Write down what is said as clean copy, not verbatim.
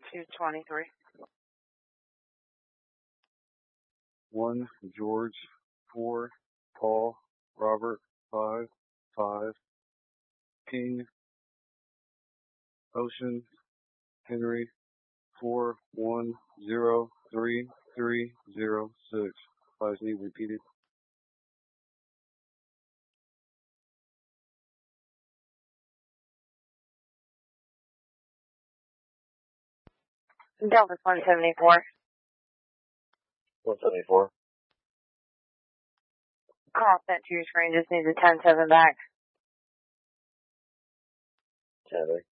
223. 1 George, 4 Paul, Robert, 5 King, Ocean, Henry, 4103306. Please need repeated. Delta 174. 174. Call sent to your screen, just needs a 10-7 back. 10.